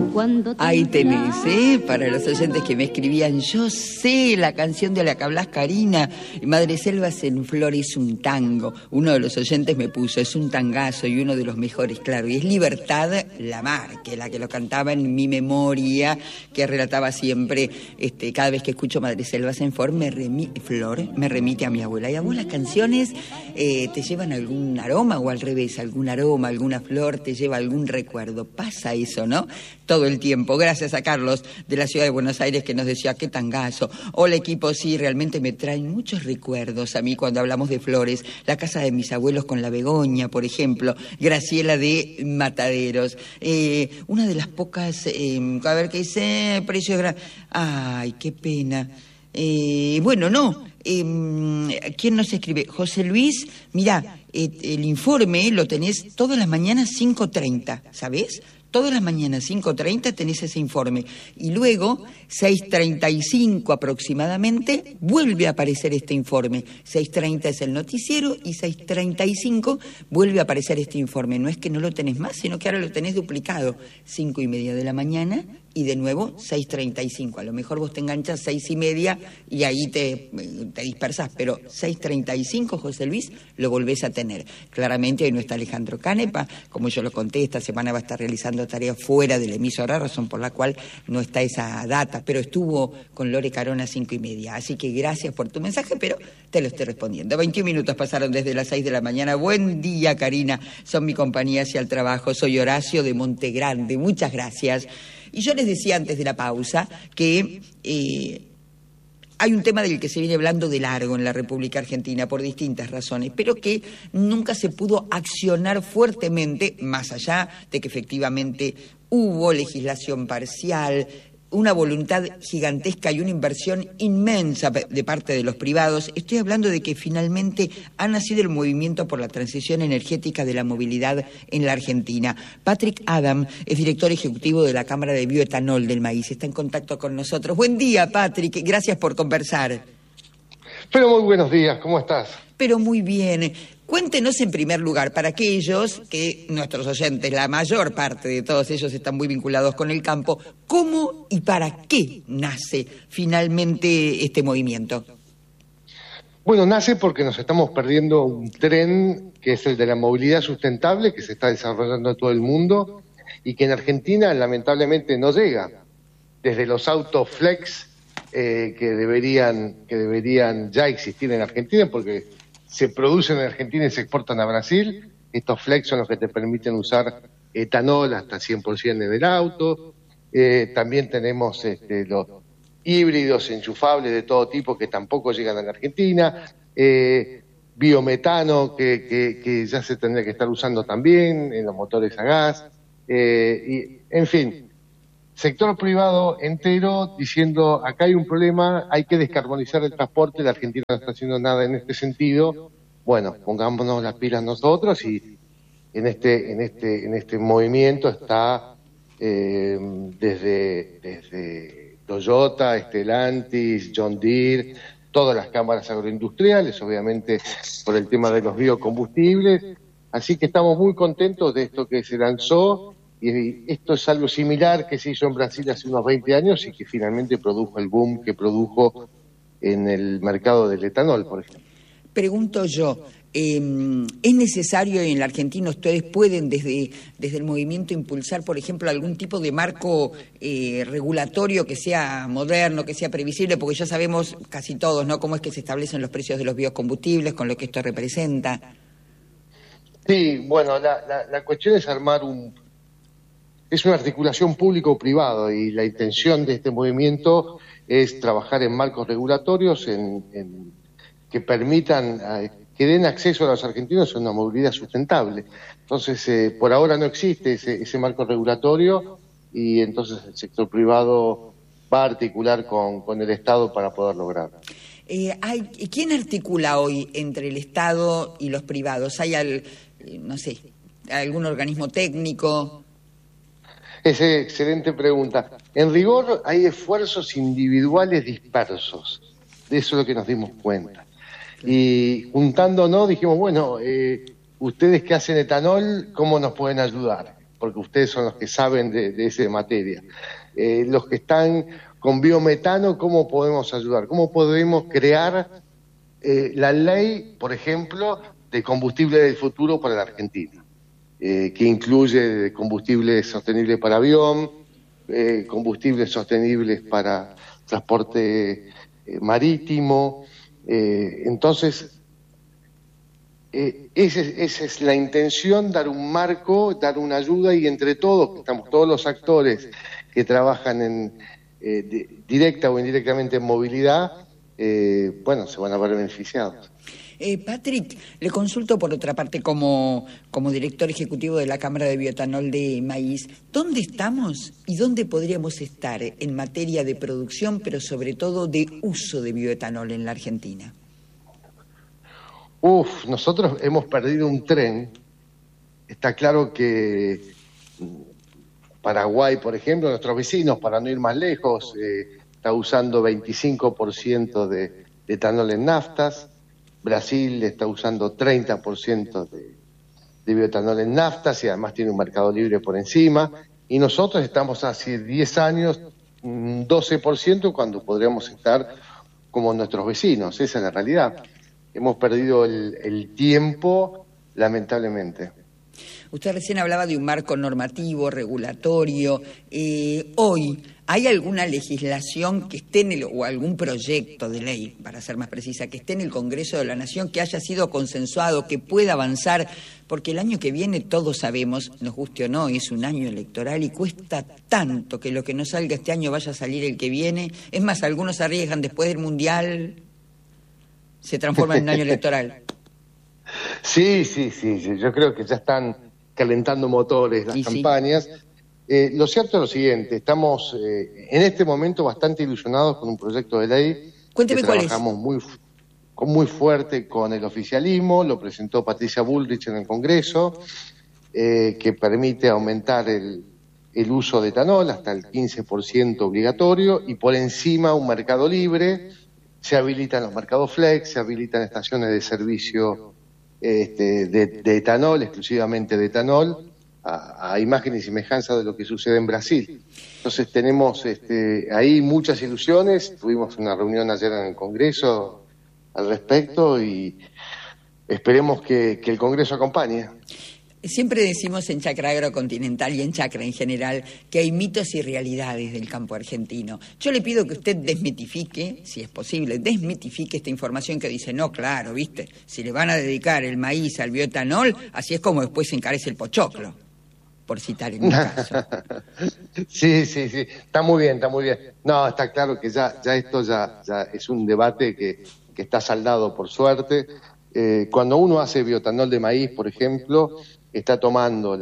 Ahí tenés, para los oyentes que me escribían, yo sé la canción de la que hablas, Karina, Madreselvas en Flor es un tango. Uno de los oyentes me puso, es un tangazo y uno de los mejores, claro, y es Libertad Lamarque, la que lo cantaba en mi memoria, que relataba siempre, cada vez que escucho Madreselvas en Flor, me remite a mi abuela. ¿Y a vos las canciones te llevan algún aroma o al revés, algún aroma, alguna flor te lleva algún recuerdo? Pasa eso, ¿no? Todo el tiempo. Gracias a Carlos de la ciudad de Buenos Aires que nos decía qué tangazo. Hola equipo, sí, realmente me traen muchos recuerdos a mí cuando hablamos de flores. La casa de mis abuelos con la begoña, por ejemplo. Graciela de Mataderos. Una de las pocas, a ver qué dice, precio de ay, qué pena. Bueno, no. ¿Quién nos escribe? José Luis, mirá, el informe lo tenés todas las mañanas 5:30, ¿sabés? Todas las mañanas 5:30 tenés ese informe y luego 6:35 aproximadamente vuelve a aparecer este informe. 6:30 es el noticiero y 6:35 vuelve a aparecer este informe. No es que no lo tenés más, sino que ahora lo tenés duplicado. 5:30 de la mañana y de nuevo 6:35. A lo mejor vos te enganchas 6:30 y ahí te dispersás, pero 6:35, José Luis, lo volvés a tener. Claramente hoy no está Alejandro Canepa, como yo lo conté, esta semana va a estar realizando tareas fuera de la emisora, razón por la cual no está esa data, pero estuvo con Lore Carona 5:30. Así que gracias por tu mensaje, pero te lo estoy respondiendo. 21 minutos pasaron desde las 6 de la mañana. Buen día, Karina. Son mi compañía hacia el trabajo. Soy Horacio de Montegrande. Muchas gracias. Y yo les decía antes de la pausa que hay un tema del que se viene hablando de largo en la República Argentina por distintas razones, pero que nunca se pudo accionar fuertemente, más allá de que efectivamente hubo legislación parcial, una voluntad gigantesca y una inversión inmensa de parte de los privados. Estoy hablando de que finalmente ha nacido el movimiento por la transición energética de la movilidad en la Argentina. Patrick Adam es director ejecutivo de la Cámara de Bioetanol del Maíz. Está en contacto con nosotros. Buen día, Patrick. Gracias por conversar. Pero muy buenos días. ¿Cómo estás? Pero muy bien. Cuéntenos en primer lugar, para aquellos que nuestros oyentes, la mayor parte de todos ellos están muy vinculados con el campo, ¿cómo y para qué nace finalmente este movimiento? Bueno, nace porque nos estamos perdiendo un tren que es el de la movilidad sustentable que se está desarrollando en todo el mundo y que en Argentina lamentablemente no llega. Desde los autos flex que deberían ya existir en Argentina porque se producen en Argentina y se exportan a Brasil. Estos flex son los que te permiten usar etanol hasta 100% en el auto. También tenemos los híbridos enchufables de todo tipo que tampoco llegan a la Argentina. Biometano que ya se tendría que estar usando también en los motores a gas. Y, en fin, sector privado entero diciendo acá hay un problema, hay que descarbonizar el transporte, la Argentina no está haciendo nada en este sentido. Bueno, pongámonos las pilas nosotros y en este movimiento está desde Toyota, Stellantis, John Deere, todas las cámaras agroindustriales, obviamente por el tema de los biocombustibles. Así que estamos muy contentos de esto que se lanzó. Y esto es algo similar que se hizo en Brasil hace unos 20 años y que finalmente produjo el boom que produjo en el mercado del etanol, por ejemplo. Pregunto yo, ¿es necesario en la Argentina, ustedes pueden desde el movimiento impulsar, por ejemplo, algún tipo de marco regulatorio que sea moderno, que sea previsible? Porque ya sabemos casi todos, ¿no?, cómo es que se establecen los precios de los biocombustibles, con lo que esto representa. Sí, bueno, la cuestión es armar es una articulación público-privado y la intención de este movimiento es trabajar en marcos regulatorios que permitan, que den acceso a los argentinos a una movilidad sustentable. Entonces, por ahora no existe ese marco regulatorio y entonces el sector privado va a articular con el Estado para poder lograrlo. ¿Quién articula hoy entre el Estado y los privados? ¿Hay algún organismo técnico? Es excelente pregunta. En rigor hay esfuerzos individuales dispersos, de eso es lo que nos dimos cuenta. Y juntándonos dijimos, bueno, ustedes que hacen etanol, ¿cómo nos pueden ayudar? porque ustedes son los que saben de esa materia. Los que están con biometano, ¿cómo podemos ayudar? ¿Cómo podemos crear la ley, por ejemplo, de combustible del futuro para la Argentina? Que incluye combustible sostenible para avión, combustibles sostenibles para transporte marítimo. Entonces, esa es la intención, dar un marco, dar una ayuda, y entre todos, que estamos todos los actores que trabajan directa o indirectamente en movilidad, bueno, se van a ver beneficiados. Patrick, le consulto por otra parte como director ejecutivo de la Cámara de Bioetanol de Maíz. ¿Dónde estamos y dónde podríamos estar en materia de producción, pero sobre todo de uso de bioetanol en la Argentina? Nosotros hemos perdido un tren. Está claro que Paraguay, por ejemplo, nuestros vecinos, para no ir más lejos, está usando 25% de etanol en naftas. Brasil está usando 30% de bioetanol en naftas y además tiene un mercado libre por encima. Y nosotros estamos hace 10 años, 12%, cuando podríamos estar como nuestros vecinos. Esa es la realidad. Hemos perdido el tiempo, lamentablemente. Usted recién hablaba de un marco normativo, regulatorio. Hoy, ¿hay alguna legislación que esté o algún proyecto de ley, para ser más precisa, que esté en el Congreso de la Nación, que haya sido consensuado, que pueda avanzar? Porque el año que viene, todos sabemos, nos guste o no, es un año electoral y cuesta tanto que lo que no salga este año vaya a salir el que viene. Es más, algunos arriesgan después del Mundial, se transforma en un año electoral. Sí, yo creo que ya están calentando motores las campañas. Sí. Lo cierto es lo siguiente, estamos en este momento bastante ilusionados con un proyecto de ley. Cuénteme cuál es. Trabajamos muy fuerte con el oficialismo, lo presentó Patricia Bullrich en el Congreso, que permite aumentar el uso de etanol hasta el 15% obligatorio, y por encima un mercado libre. Se habilitan los mercados flex, se habilitan estaciones de servicio de etanol, exclusivamente de etanol, a imagen y semejanza de lo que sucede en Brasil. Entonces tenemos ahí muchas ilusiones. Tuvimos una reunión ayer en el Congreso al respecto y esperemos que el Congreso acompañe. Siempre decimos en Chacra Agrocontinental y en Chacra en general que hay mitos y realidades del campo argentino. Yo le pido que usted desmitifique, si es posible, desmitifique esta información que dice, no, claro, ¿viste? Si le van a dedicar el maíz al bioetanol, así es como después se encarece el pochoclo, por citar en un caso. Sí, está muy bien. No, está claro que ya esto ya es un debate que está saldado, por suerte. Cuando uno hace bioetanol de maíz, por ejemplo, está tomando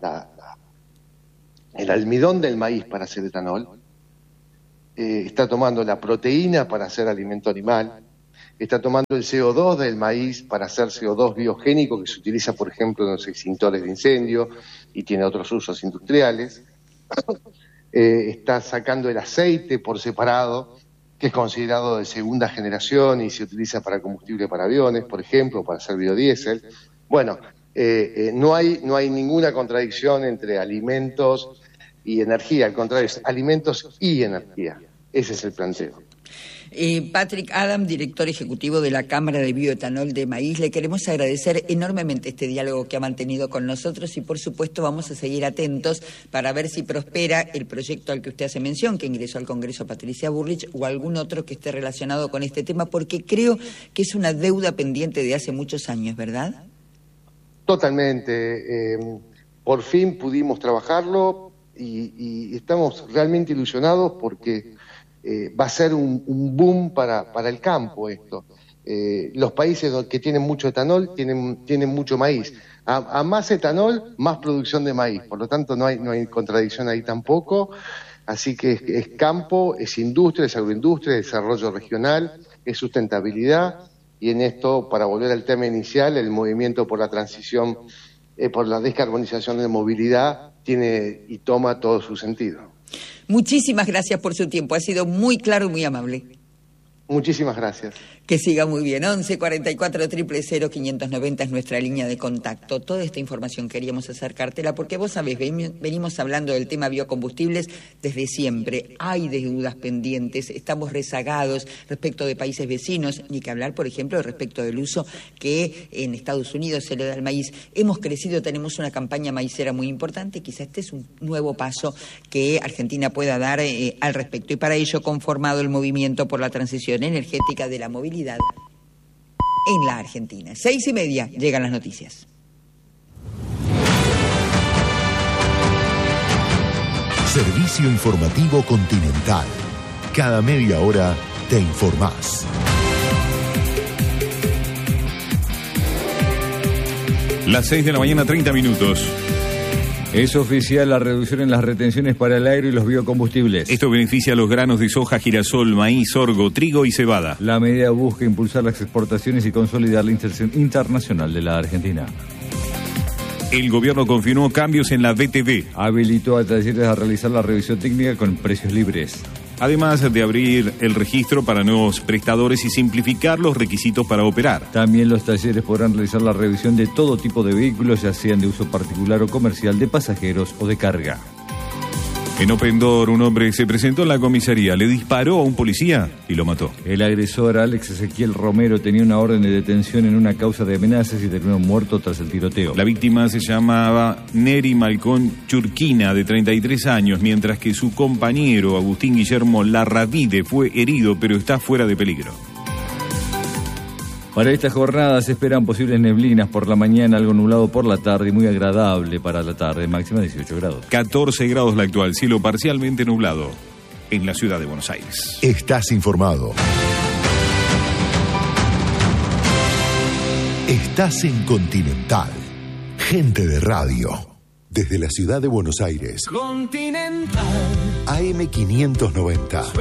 el almidón del maíz para hacer etanol, está tomando la proteína para hacer alimento animal, está tomando el CO2 del maíz para hacer CO2 biogénico que se utiliza, por ejemplo, en los extintores de incendio y tiene otros usos industriales, está sacando el aceite por separado, que es considerado de segunda generación y se utiliza para combustible para aviones, por ejemplo, para hacer biodiesel. Bueno, no hay ninguna contradicción entre alimentos y energía, al contrario, es alimentos y energía. Ese es el planteo. Patrick Adam, director ejecutivo de la Cámara de Bioetanol de Maíz, le queremos agradecer enormemente este diálogo que ha mantenido con nosotros y por supuesto vamos a seguir atentos para ver si prospera el proyecto al que usted hace mención, que ingresó al Congreso Patricia Bullrich, o algún otro que esté relacionado con este tema, porque creo que es una deuda pendiente de hace muchos años, ¿verdad? Totalmente. Por fin pudimos trabajarlo y estamos realmente ilusionados porque va a ser un boom para el campo esto. Los países que tienen mucho etanol tienen mucho maíz. A más etanol, más producción de maíz. Por lo tanto, no hay contradicción ahí tampoco. Así que es campo, es industria, es agroindustria, es desarrollo regional, es sustentabilidad. Y en esto, para volver al tema inicial, el movimiento por la transición, por la descarbonización de movilidad, tiene y toma todo su sentido. Muchísimas gracias por su tiempo, ha sido muy claro y muy amable. Muchísimas gracias. Que siga muy bien. 11 44 000 590 es nuestra línea de contacto. Toda esta información queríamos acercártela porque vos sabés, venimos hablando del tema biocombustibles desde siempre. Hay deudas pendientes, estamos rezagados respecto de países vecinos, ni que hablar, por ejemplo, respecto del uso que en Estados Unidos se le da al maíz. Hemos crecido, tenemos una campaña maicera muy importante, quizá este es un nuevo paso que Argentina pueda dar al respecto. Y para ello, conformado el Movimiento por la Transición Energética de la Movilidad en la Argentina. 6:30 llegan las noticias. Servicio informativo Continental. Cada media hora te informás. Las 6 de la mañana, 30 minutos. Es oficial la reducción en las retenciones para el agro y los biocombustibles. Esto beneficia a los granos de soja, girasol, maíz, sorgo, trigo y cebada. La medida busca impulsar las exportaciones y consolidar la inserción internacional de la Argentina. El gobierno confirmó cambios en la BTV. Habilitó a talleres a realizar la revisión técnica con precios libres. Además de abrir el registro para nuevos prestadores y simplificar los requisitos para operar. También los talleres podrán realizar la revisión de todo tipo de vehículos, ya sean de uso particular o comercial, de pasajeros o de carga. En Open Door, un hombre se presentó en la comisaría, le disparó a un policía y lo mató. El agresor, Alex Ezequiel Romero, tenía una orden de detención en una causa de amenazas y terminó muerto tras el tiroteo. La víctima se llamaba Neri Malcón Churquina, de 33 años, mientras que su compañero, Agustín Guillermo Larravide, fue herido, pero está fuera de peligro. Para esta jornada se esperan posibles neblinas por la mañana, algo nublado por la tarde y muy agradable para la tarde, máxima 18 grados. 14 grados la actual, cielo parcialmente nublado en la ciudad de Buenos Aires. Estás informado. Estás en Continental. Gente de radio. Desde la ciudad de Buenos Aires. Continental. AM 590.